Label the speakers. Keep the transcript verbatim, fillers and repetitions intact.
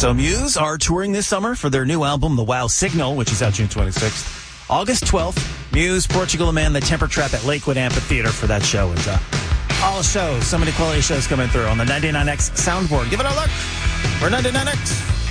Speaker 1: So Muse are touring this summer for their new album, The Wow Signal, which is out June twenty-sixth. August twelfth, Muse, Portugal the Man, The Temper Trap at Lakewood Amphitheater for that show. And uh, all shows, so many quality shows coming through on the ninety-nine X soundboard. Give it a look. We're ninety-nine X.